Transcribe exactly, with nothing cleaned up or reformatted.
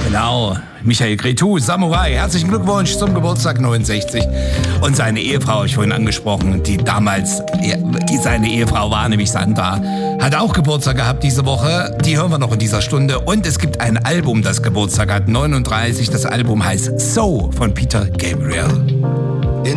Genau, Michael Cretu, Samurai, herzlichen Glückwunsch zum Geburtstag neunundsechzig. Und seine Ehefrau, habe ich vorhin angesprochen, die damals, die seine Ehefrau war, nämlich Sandra, hat auch Geburtstag gehabt diese Woche. Die hören wir noch in dieser Stunde. Und es gibt ein Album, das Geburtstag hat, neununddreißig. Das Album heißt So von Peter Gabriel.